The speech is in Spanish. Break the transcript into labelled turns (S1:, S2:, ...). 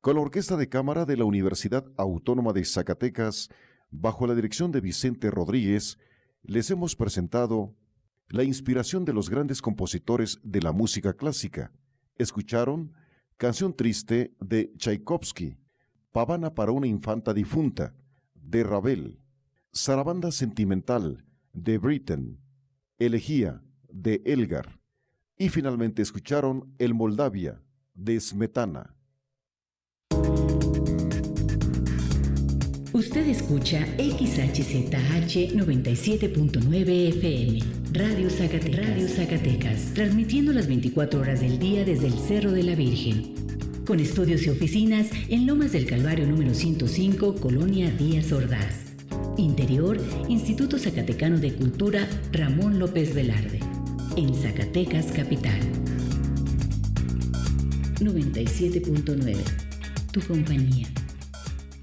S1: con la Orquesta de Cámara de la Universidad Autónoma de Zacatecas, bajo la dirección de Vicente Rodríguez, les hemos presentado la inspiración de los grandes compositores de la música clásica. Escucharon Canción Triste de Tchaikovsky, Pavana para una infanta difunta de Ravel, Sarabanda Sentimental de Britten, Elegía de Elgar, y finalmente escucharon El Moldavia de Smetana.
S2: Usted escucha XHZH 97.9 FM, Radio Zacatecas, transmitiendo las 24 horas del día desde el Cerro de la Virgen, con estudios y oficinas en Lomas del Calvario número 105, Colonia Díaz Ordaz. Interior, Instituto Zacatecano de Cultura Ramón López Velarde, en Zacatecas Capital. 97.9, tu compañía.